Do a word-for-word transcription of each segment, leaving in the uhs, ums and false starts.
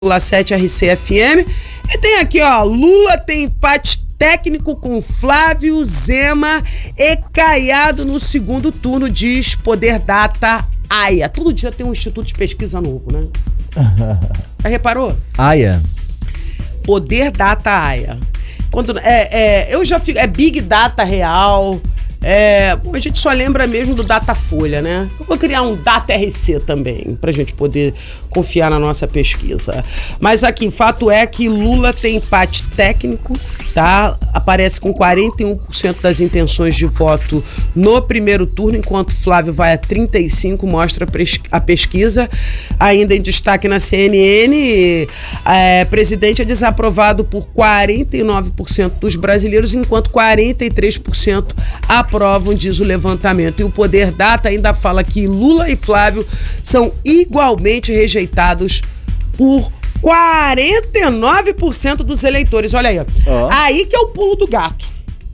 sete R C F M. E tem aqui, ó, Lula tem empate técnico com Flávio, Zema e Caiado no segundo turno, diz Poder Data Aya. Todo dia tem um instituto de pesquisa novo, né? Já reparou? Aya. Poder Data Aya. Quando, é, é, eu já fico, é Big Data Real. É, a gente só lembra mesmo do Datafolha, né? Eu vou criar um Data R C também, pra gente poder confiar na nossa pesquisa. Mas aqui, fato é que Lula tem empate técnico, tá? Aparece com quarenta e um por cento das intenções de voto no primeiro turno, enquanto Flávio vai a trinta e cinco por cento, mostra a pesquisa. Ainda em destaque na C N N, é, presidente é desaprovado por quarenta e nove por cento dos brasileiros, enquanto quarenta e três por cento aprovam, diz o levantamento. E o Poder Data ainda fala que Lula e Flávio são igualmente rejeitados por quarenta e nove por cento dos eleitores. Olha aí, ó. Oh. Aí que é o pulo do gato.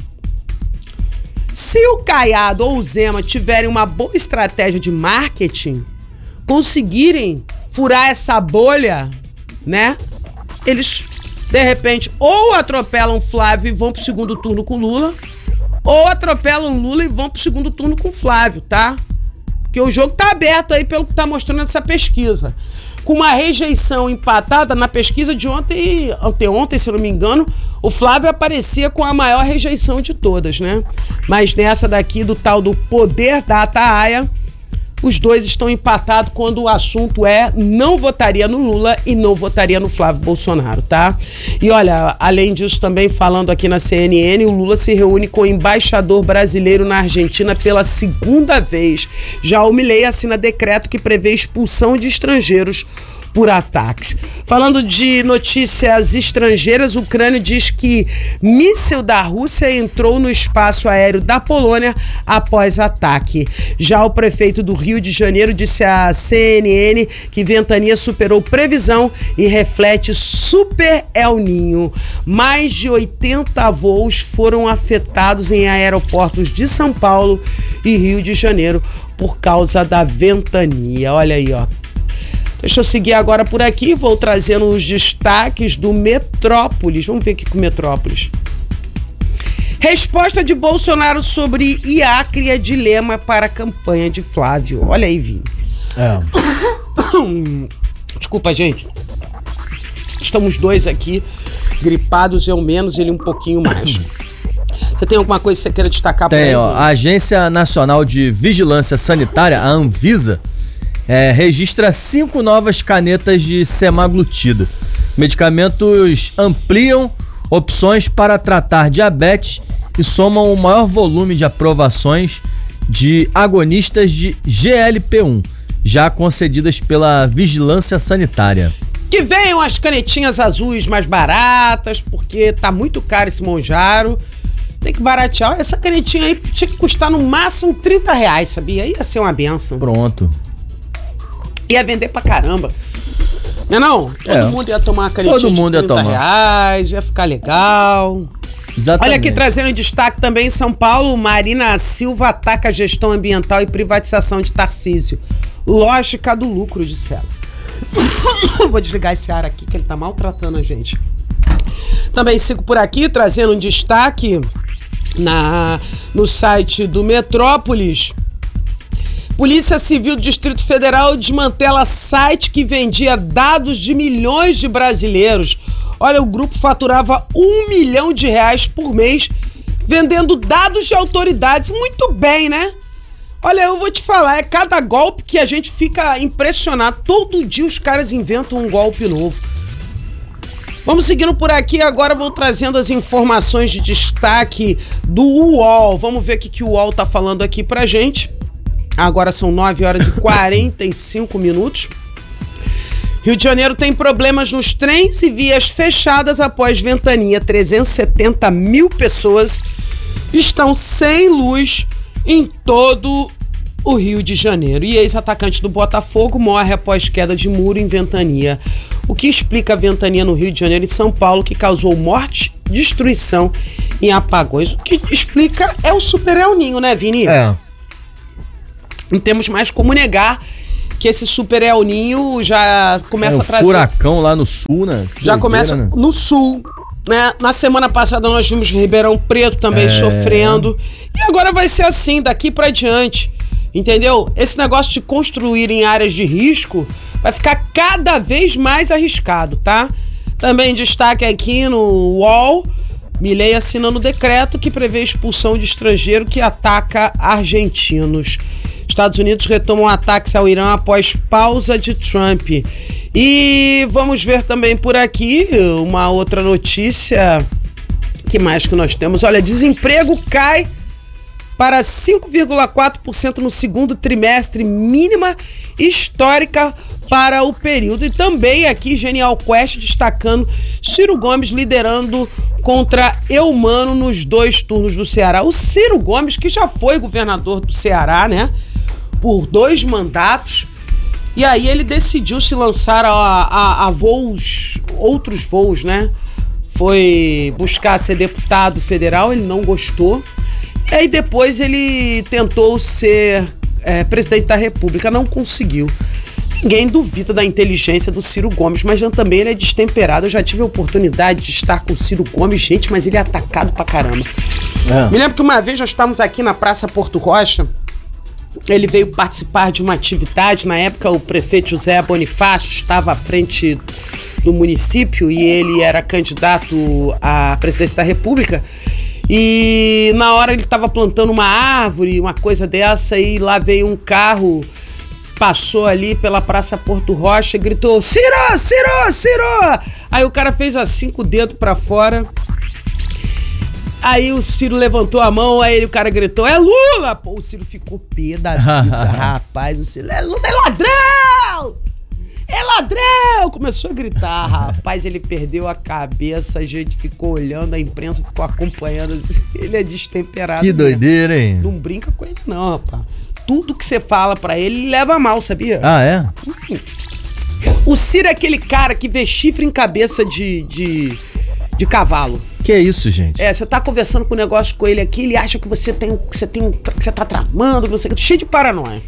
Se o Caiado ou o Zema tiverem uma boa estratégia de marketing, conseguirem furar essa bolha, né? Eles, de repente, ou atropelam Flávio e vão pro segundo turno com Lula, ou atropelam Lula e vão pro segundo turno com Flávio, tá? Porque o jogo tá aberto aí pelo que tá mostrando essa pesquisa. Com uma rejeição empatada na pesquisa de ontem, anteontem, se eu não me engano, o Flávio aparecia com a maior rejeição de todas, né? Mas nessa daqui do tal do Poder Data Aya, os dois estão empatados quando o assunto é não votaria no Lula e não votaria no Flávio Bolsonaro, tá? E olha, além disso também falando aqui na C N N, o Lula se reúne com o embaixador brasileiro na Argentina pela segunda vez. Já o Milei assina decreto que prevê expulsão de estrangeiros por ataques. Falando de notícias estrangeiras, o Ucrânia diz que míssil da Rússia entrou no espaço aéreo da Polônia após ataque. Já o prefeito do Rio de Janeiro disse à C N N que ventania superou previsão e reflete super El Ninho. Mais de oitenta voos foram afetados em aeroportos de São Paulo e Rio de Janeiro por causa da ventania. Olha aí, ó. Deixa eu seguir agora por aqui, vou trazendo os destaques do Metrópolis. Vamos ver aqui com o Metrópolis. Resposta de Bolsonaro sobre I A cria dilema para a campanha de Flávio. Olha aí, Vini. É. Desculpa, gente. Estamos dois aqui, gripados, eu menos, ele um pouquinho mais. Você tem alguma coisa que você queira destacar para ele? Tem, ó. A Agência Nacional de Vigilância Sanitária, a Anvisa, É, registra cinco novas canetas de semaglutida. Medicamentos ampliam opções para tratar diabetes e somam o maior volume de aprovações de agonistas de G L P um, já concedidas pela Vigilância Sanitária. Que venham as canetinhas azuis mais baratas, porque tá muito caro esse Monjaro. Tem que baratear. Essa canetinha aí tinha que custar no máximo trinta reais, sabia? Ia ser uma benção. Pronto. Ia vender pra caramba. Não é não? Todo é, mundo ia tomar uma canetinha todo mundo de trinta ia tomar. reais, ia ficar legal. Exatamente. Olha aqui, trazendo em destaque também em São Paulo, Marina Silva ataca a gestão ambiental e privatização de Tarcísio. Lógica do lucro, disse ela. Vou desligar esse ar aqui que ele tá maltratando a gente. Também sigo por aqui, trazendo um destaque na, no site do Metrópolis. Polícia Civil do Distrito Federal desmantela site que vendia dados de milhões de brasileiros. Olha, o grupo faturava um milhão de reais por mês vendendo dados de autoridades. Muito bem, né? Olha, eu vou te falar, é cada golpe que a gente fica impressionado. Todo dia os caras inventam um golpe novo. Vamos seguindo por aqui, agora vou trazendo as informações de destaque do U O L. Vamos ver o que, que o U O L tá falando aqui pra gente. Agora são nove horas e quarenta e cinco minutos. Rio de Janeiro tem problemas nos trens e vias fechadas após ventania. trezentas e setenta mil pessoas estão sem luz em todo o Rio de Janeiro. E ex-atacante do Botafogo morre após queda de muro em ventania. O que explica a ventania no Rio de Janeiro e São Paulo, que causou morte, destruição e apagões? O que explica é o super El Ninho, né, Vini? É. Não temos mais como negar que esse super El Ninho já começa é, a trazer... furacão lá no sul, né? Que já doideira, começa né? no sul, né? Na semana passada nós vimos Ribeirão Preto também É. sofrendo. E agora vai ser assim, daqui pra diante. Entendeu? Esse negócio de construir em áreas de risco vai ficar cada vez mais arriscado, tá? Também destaque aqui no U O L, Milei assinando decreto que prevê expulsão de estrangeiro que ataca argentinos. Estados Unidos retomam ataques ao Irã após pausa de Trump. E vamos ver também por aqui uma outra notícia. Que mais que nós temos? Olha, desemprego cai para cinco vírgula quatro por cento no segundo trimestre, mínima histórica para o período. E também aqui, Genial Quest destacando Ciro Gomes liderando contra Eumano nos dois turnos do Ceará. O Ciro Gomes, que já foi governador do Ceará, né? Por dois mandatos. E aí ele decidiu se lançar a, a, a voos, outros voos, né? Foi buscar ser deputado federal, ele não gostou. E aí depois ele tentou ser é, presidente da República, não conseguiu. Ninguém duvida da inteligência do Ciro Gomes, mas já também ele é destemperado. Eu já tive a oportunidade de estar com o Ciro Gomes, gente, mas ele é atacado pra caramba. É. Me lembro que uma vez nós estávamos aqui na Praça Porto Rocha, ele veio participar de uma atividade, na época o prefeito José Bonifácio estava à frente do município e ele era candidato à presidência da República. E na hora ele estava plantando uma árvore, uma coisa dessa, e lá veio um carro, passou ali pela Praça Porto Rocha e gritou: Ciro, Ciro, Ciro! Aí o cara fez assim com o dedo pra fora. Aí o Ciro levantou a mão, aí o cara gritou: é Lula! Pô, o Ciro ficou pé da vida, rapaz. O Ciro: é Lula, é ladrão! É ladrão! Começou a gritar, rapaz, ele perdeu a cabeça, a gente ficou olhando, a imprensa ficou acompanhando. Ele é destemperado. Que doideira, mesmo. Hein? Não brinca com ele não, rapaz. Tudo que você fala pra ele, ele leva mal, sabia? Ah, é? O Ciro é aquele cara que vê chifre em cabeça de, de, de cavalo. Que é isso, gente? É, você tá conversando com um negócio com ele aqui, ele acha que você tem, que você tem, que você tá tramando, que você, cheio de paranoia.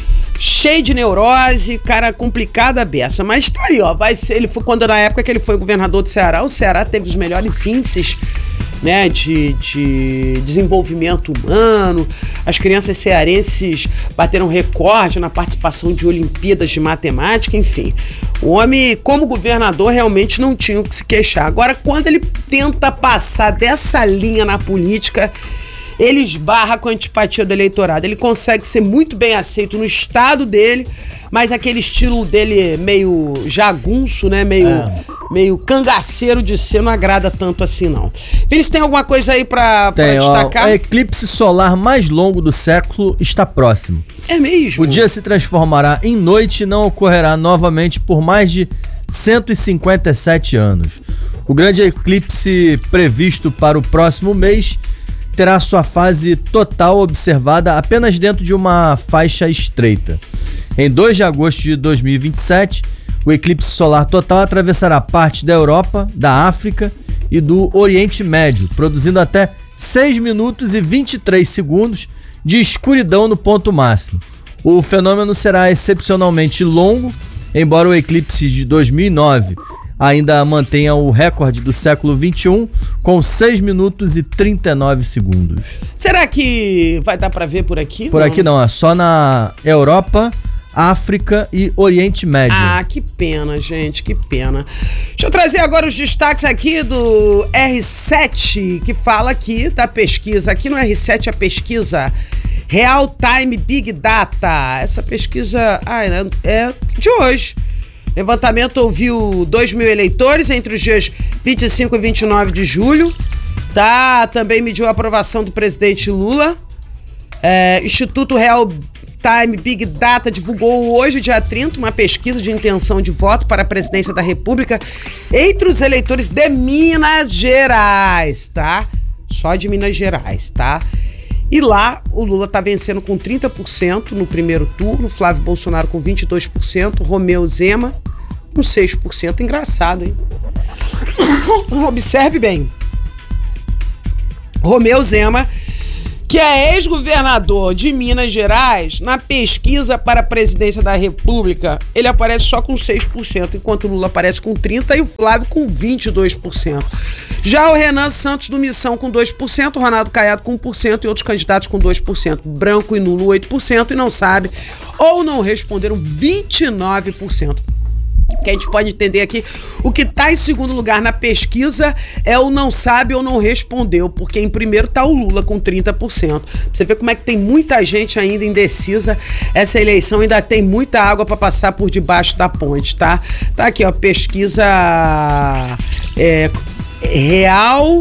Cheio de neurose, cara complicada a beça. Mas tá aí, ó, vai ser, ele foi quando na época que ele foi governador do Ceará, o Ceará teve os melhores índices, né, de, de desenvolvimento humano. As crianças cearenses bateram recorde na participação de Olimpíadas de Matemática, enfim. O homem, como governador, realmente não tinha o que se queixar. Agora, quando ele tenta passar dessa linha na política, ele esbarra com a antipatia do eleitorado. Ele consegue ser muito bem aceito no estado dele, mas aquele estilo dele meio jagunço, né? Meio, é. meio cangaceiro de ser, não agrada tanto assim, não. Vinícius, tem alguma coisa aí pra, tem, pra destacar? Ó, o eclipse solar mais longo do século está próximo. É mesmo? O dia se transformará em noite e não ocorrerá novamente por mais de cento e cinquenta e sete anos. O grande eclipse previsto para o próximo mês terá sua fase total observada apenas dentro de uma faixa estreita. Em dois de agosto de dois mil e vinte e sete, o eclipse solar total atravessará parte da Europa, da África e do Oriente Médio, produzindo até seis minutos e vinte e três segundos de escuridão no ponto máximo. O fenômeno será excepcionalmente longo, embora o eclipse de dois mil e nove ainda mantenha o recorde do século vinte e um com seis minutos e trinta e nove segundos. Será que vai dar pra ver por aqui? Por não? aqui não, é só na Europa, África e Oriente Médio. Ah, que pena, gente, que pena. Deixa eu trazer agora os destaques aqui do R sete, que fala aqui da pesquisa. Aqui no R sete a pesquisa Real Time Big Data. Essa pesquisa ah, é de hoje. Levantamento ouviu dois mil eleitores entre os dias vinte e cinco e vinte e nove de julho. Tá, também mediu a aprovação do presidente Lula. É, Instituto Real Time Big Data divulgou hoje, dia trinta, uma pesquisa de intenção de voto para a presidência da República entre os eleitores de Minas Gerais, tá? Só de Minas Gerais, tá? E lá, o Lula tá vencendo com trinta por cento no primeiro turno, Flávio Bolsonaro com vinte e dois por cento, Romeu Zema com seis por cento. Engraçado, hein? Observe bem. Romeu Zema que é ex-governador de Minas Gerais, na pesquisa para a presidência da República, ele aparece só com seis por cento, enquanto o Lula aparece com trinta por cento e o Flávio com vinte e dois por cento. Já o Renan Santos do Missão com dois por cento, o Ronaldo Caiado com um por cento e outros candidatos com dois por cento. Branco e nulo oito por cento e não sabe ou não responderam vinte e nove por cento. Que a gente pode entender aqui, o que está em segundo lugar na pesquisa é o não sabe ou não respondeu, porque em primeiro está o Lula com trinta por cento. Você vê como é que tem muita gente ainda indecisa, essa eleição ainda tem muita água para passar por debaixo da ponte, tá? Tá aqui, ó, pesquisa é, Real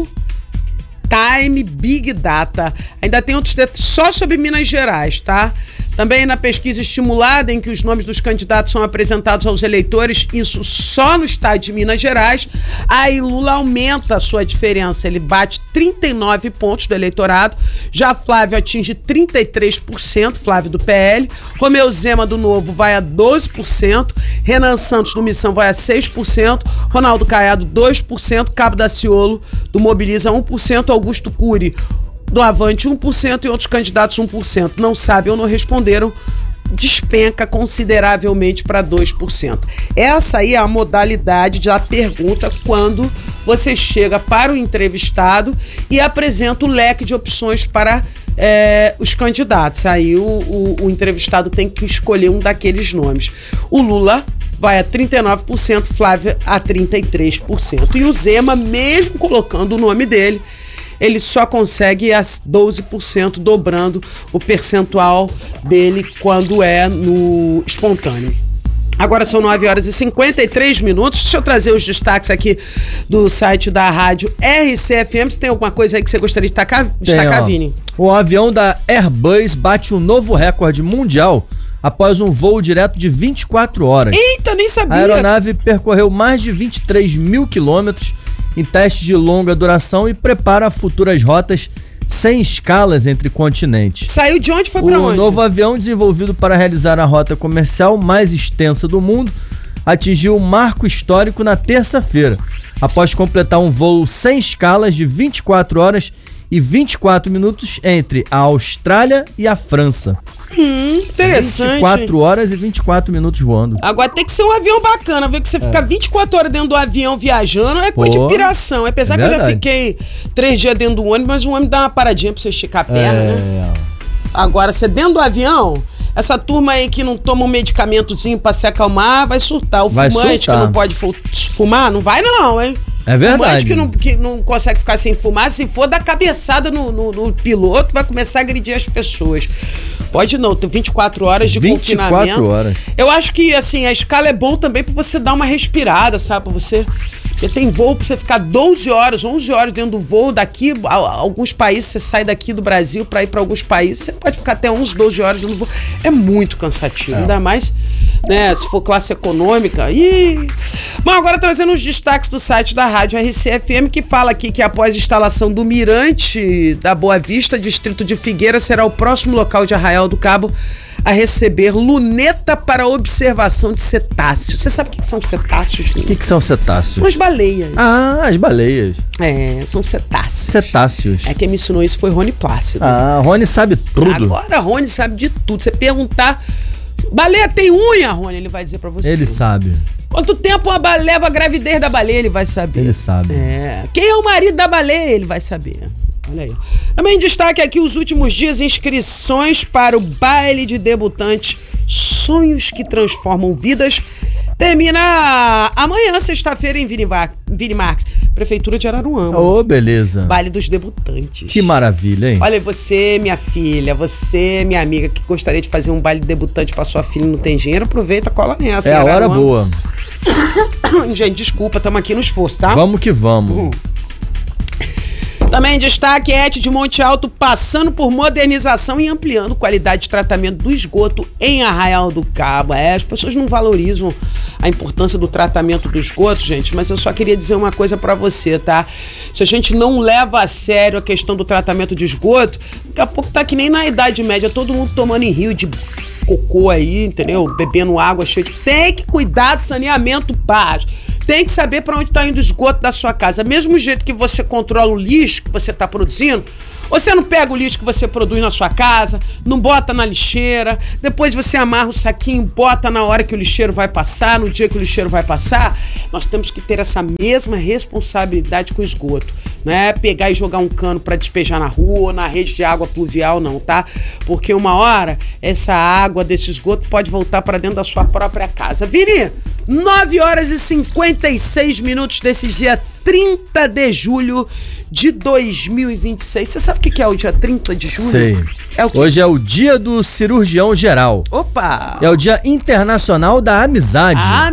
Time Big Data. Ainda tem outros detalhes só sobre Minas Gerais, tá? Também na pesquisa estimulada, em que os nomes dos candidatos são apresentados aos eleitores, isso só no estado de Minas Gerais, aí Lula aumenta a sua diferença, ele bate trinta e nove pontos do eleitorado, já Flávio atinge trinta e três por cento, Flávio do P L, Romeu Zema do Novo vai a doze por cento, Renan Santos do Missão vai a seis por cento, Ronaldo Caiado dois por cento, Cabo Daciolo do Mobiliza um por cento, Augusto Cury do Avante um por cento e outros candidatos um por cento. Não sabem ou não responderam, despenca consideravelmente para dois por cento. Essa aí é a modalidade da pergunta quando você chega para o entrevistado e apresenta o leque de opções para é, os candidatos. Aí o, o, o entrevistado tem que escolher um daqueles nomes. O Lula vai a trinta e nove por cento, Flávio a trinta e três por cento. E o Zema, mesmo colocando o nome dele, ele só consegue as doze por cento, dobrando o percentual dele quando é no espontâneo. Agora são nove horas e cinquenta e três minutos. Deixa eu trazer os destaques aqui do site da rádio R C F M. Se tem alguma coisa aí que você gostaria de destacar, destacar Vini? O avião da Airbus bate um novo recorde mundial após um voo direto de vinte e quatro horas. Eita, nem sabia! A aeronave percorreu mais de vinte e três mil quilômetros em testes de longa duração e prepara futuras rotas sem escalas entre continentes. Saiu de onde? Foi pra onde? O novo avião, desenvolvido para realizar a rota comercial mais extensa do mundo, atingiu o marco histórico na terça-feira, após completar um voo sem escalas de vinte e quatro horas e vinte e quatro minutos entre a Austrália e a França. Hum, interessante. vinte e quatro horas e vinte e quatro minutos voando. Agora tem que ser um avião bacana, ver que você é. fica vinte e quatro horas dentro do avião viajando, é coisa de piração. Apesar é que eu já fiquei três dias dentro do ônibus, mas o ônibus dá uma paradinha pra você esticar a perna, é. né? Agora, você dentro do avião, essa turma aí que não toma um medicamentozinho pra se acalmar, vai surtar. O vai fumante surtar. que não pode fumar, não vai não, hein? É verdade. Fumante que não, que não consegue ficar sem fumar, se for dar cabeçada no, no, no piloto, vai começar a agredir as pessoas. Pode não, tem vinte e quatro horas de vinte e quatro confinamento. horas. Eu acho que, assim, a escala é bom também pra você dar uma respirada, sabe? Pra você... Porque tem voo pra você ficar doze horas, onze horas dentro do voo daqui. A, alguns países, você sai daqui do Brasil pra ir pra alguns países, você pode ficar até onze, doze horas dentro do voo. É muito cansativo, é. ainda mais, né, se for classe econômica. Ih. Mas agora trazendo os destaques do site da Rádio R C F M, que fala aqui que após a instalação do Mirante da Boa Vista, distrito de Figueira será o próximo local de Arraial do Cabo a receber luneta para observação de cetáceos. Você sabe o que são cetáceos? O que, que são cetáceos? São as baleias. Ah, as baleias. É, são cetáceos. Cetáceos. É, quem me ensinou isso foi Rony Plácido. Ah, Rony sabe tudo. Agora Rony sabe de tudo. Você perguntar, baleia tem unha, Rony? Ele vai dizer pra você. Ele sabe. Quanto tempo uma baleia leva a gravidez da baleia? Ele vai saber. Ele sabe. É. Quem é o marido da baleia? Ele vai saber. Olha aí. Também em destaque aqui os últimos dias, inscrições para o baile de debutantes Sonhos que Transformam Vidas. Termina amanhã, sexta-feira, em Vini, Vini Marques, Prefeitura de Araruama. Ô, oh, beleza. Baile dos debutantes. Que maravilha, hein? Olha, você, minha filha, você, minha amiga, que gostaria de fazer um baile de debutante para sua filha e não tem dinheiro, aproveita, cola nessa. É a hora boa. Gente, desculpa, estamos aqui no esforço, tá? Vamos que vamos. Uhum. Também em destaque, Et de Monte Alto passando por modernização e ampliando qualidade de tratamento do esgoto em Arraial do Cabo. É, as pessoas não valorizam a importância do tratamento do esgoto, gente, mas eu só queria dizer uma coisa pra você, tá? Se a gente não leva a sério a questão do tratamento de esgoto, daqui a pouco tá que nem na Idade Média, todo mundo tomando em rio de cocô aí, entendeu? Bebendo água cheia de... Tem que cuidar do saneamento básico. Tem que saber para onde está indo o esgoto da sua casa. Mesmo jeito que você controla o lixo que você está produzindo, Você não pega o lixo que você produz na sua casa, não bota na lixeira, depois você amarra o saquinho, bota na hora que o lixeiro vai passar, no dia que o lixeiro vai passar. Nós temos que ter essa mesma responsabilidade com o esgoto. Não é pegar e jogar um cano para despejar na rua, na rede de água pluvial, não, tá? Porque uma hora, essa água desse esgoto pode voltar para dentro da sua própria casa. Vini, nove horas e cinquenta e seis minutos desse dia trinta de julho de dois mil e vinte e seis. Você sabe o que é o dia trinta de julho? Sei. É o quê? Hoje é o dia do cirurgião geral. Opa! É o dia internacional da amizade. A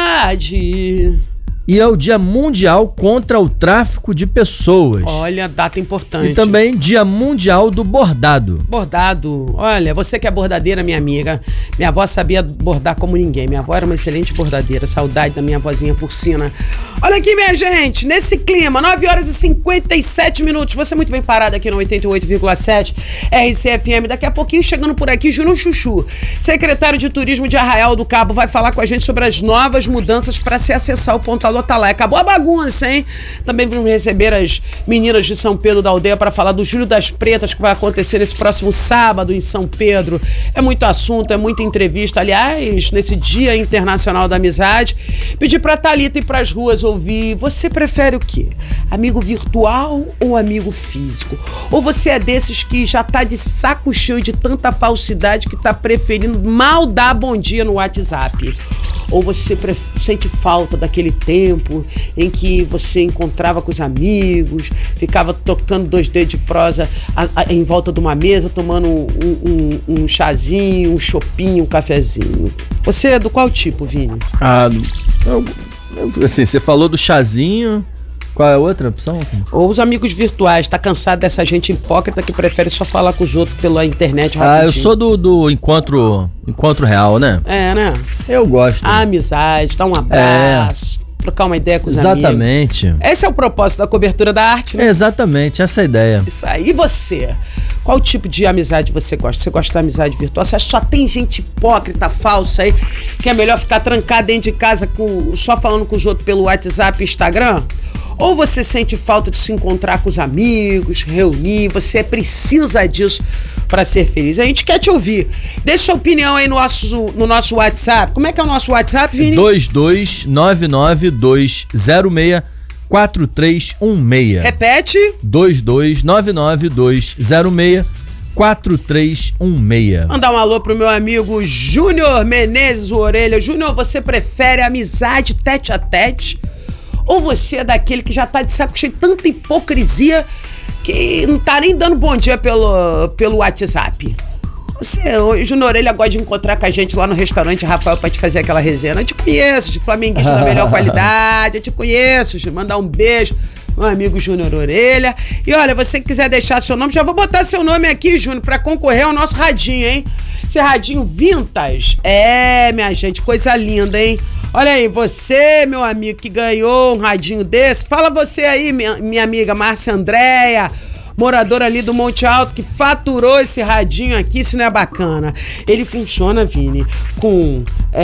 amizade. E é o dia mundial contra o tráfico de pessoas. Olha, data importante. E também dia mundial do bordado. Bordado. Olha, você que é bordadeira, minha amiga. Minha avó sabia bordar como ninguém. Minha avó era uma excelente bordadeira. Saudade da minha vozinha porcina. Olha aqui, minha gente. Nesse clima, nove horas e cinquenta e sete minutos. Você muito bem parado aqui no oitenta e oito vírgula sete R C F M. Daqui a pouquinho, chegando por aqui, Júnior Chuchu, secretário de Turismo de Arraial do Cabo, vai falar com a gente sobre as novas mudanças para se acessar o Ponta Tá lá. Acabou a bagunça, hein? Também vamos receber as meninas de São Pedro da Aldeia para falar do Júlio das Pretas, que vai acontecer nesse próximo sábado em São Pedro. É muito assunto, é muita entrevista. Aliás, nesse Dia Internacional da Amizade, pedir pra Thalita ir pras ruas ouvir. Você prefere o quê? Amigo virtual ou amigo físico? Ou você é desses que já tá de saco cheio de tanta falsidade que tá preferindo mal dar bom dia no WhatsApp? Ou você pre- sente falta daquele tempo em que você encontrava com os amigos, ficava tocando dois dedos de prosa a, a, em volta de uma mesa, tomando um, um, um chazinho, um chopinho, um cafezinho. Você é do qual tipo, Vini? Ah, eu, eu, assim, você falou do chazinho. Qual é a outra opção? Ou os amigos virtuais, tá cansado dessa gente hipócrita que prefere só falar com os outros pela internet rapidinho. Ah, eu sou do, do encontro, encontro real, né? É, né? Eu gosto. A amizade, dar um abraço, é. trocar uma ideia com os Exatamente. amigos. Esse é o propósito da cobertura da arte, né? Exatamente, essa é a ideia. Isso aí. E você? Qual tipo de amizade você gosta? Você gosta da amizade virtual? Você acha que só tem gente hipócrita, falsa aí, que é melhor ficar trancado dentro de casa com, só falando com os outros pelo WhatsApp e Instagram? Ou você sente falta de se encontrar com os amigos, reunir, você precisa disso para ser feliz? A gente quer te ouvir. Deixa sua opinião aí no nosso, no nosso WhatsApp. Como é que é o nosso WhatsApp, Vini? dois dois nove nove dois zero seis quatro três um seis. Repete. dois dois nove nove dois zero seis quatro três um seis. Mandar um alô pro meu amigo Júnior Menezes, o Orelha. Júnior, você prefere amizade tete a tete? Ou você é daquele que já tá de saco cheio de tanta hipocrisia que não tá nem dando bom dia pelo, pelo WhatsApp? Você, o Júnior Orelha gosta de encontrar com a gente lá no restaurante Rafael pra te fazer aquela resenha. Eu te conheço, de flamenguista da melhor qualidade. Eu te conheço, de mandar um beijo. Meu amigo Júnior Orelha. E olha, você que quiser deixar seu nome, já vou botar seu nome aqui, Júnior, pra concorrer ao nosso radinho, hein? Esse radinho vintage. É, minha gente, coisa linda, hein? Olha aí, você, meu amigo, que ganhou um radinho desse, fala você aí, minha, minha amiga Márcia Andréia, moradora ali do Monte Alto, que faturou esse radinho aqui, isso não é bacana. Ele funciona, Vini, com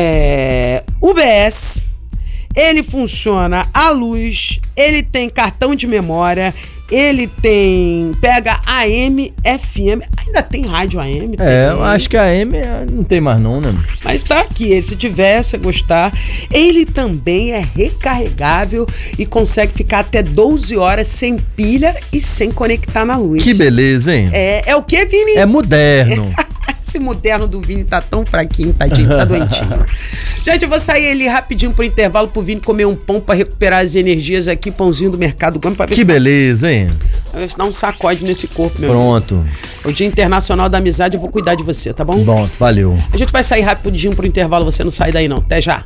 é, U B S, ele funciona à luz, ele tem cartão de memória, ele tem, pega A M, F M, ainda tem rádio A M? É, eu acho que a A M não tem mais não, né? Mas tá aqui, ele, se tiver, se gostar. Ele também é recarregável e consegue ficar até doze horas sem pilha e sem conectar na luz. Que beleza, hein? É, é o que, Vini? É moderno. Esse moderno do Vini tá tão fraquinho, tadinho, tá doentinho. Gente, eu vou sair ali rapidinho pro intervalo pro Vini comer um pão pra recuperar as energias aqui, pãozinho do Mercado Gomes, pra ver Que se beleza, hein? Pra ver se dá um sacode nesse corpo, meu Pronto. amigo. O Dia Internacional da Amizade, eu vou cuidar de você, tá bom? Bom, valeu. A gente vai sair rapidinho pro intervalo, você não sai daí não. Até já.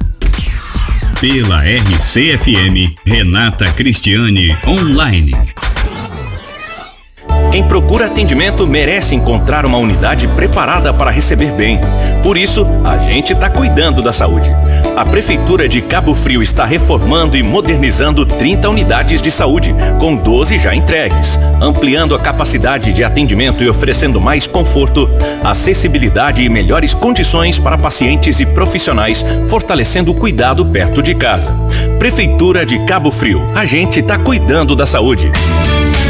Pela R C F M, Renata Cristiane Online. Quem procura atendimento merece encontrar uma unidade preparada para receber bem. Por isso, a gente está cuidando da saúde. A Prefeitura de Cabo Frio está reformando e modernizando trinta unidades de saúde, com doze já entregues, ampliando a capacidade de atendimento e oferecendo mais conforto, acessibilidade e melhores condições para pacientes e profissionais, fortalecendo o cuidado perto de casa. Prefeitura de Cabo Frio, a gente está cuidando da saúde.